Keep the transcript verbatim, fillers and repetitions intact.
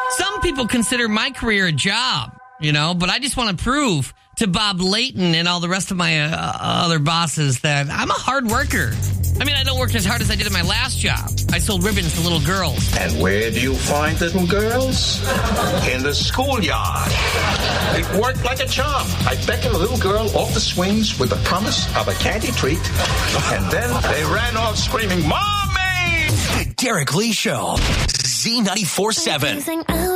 Some people consider my career a job, you know, but I just want to prove to Bob Layton and all the rest of my uh, other bosses that I'm a hard worker. I mean, I don't work as hard as I did in my last job. I sold ribbons to little girls. And where do you find little girls? In the schoolyard. It worked like a charm. I beckoned a little girl off the swings with the promise of a candy treat. And then they ran off screaming, Mommy! The Derek Lee Show. Z ninety-four seven.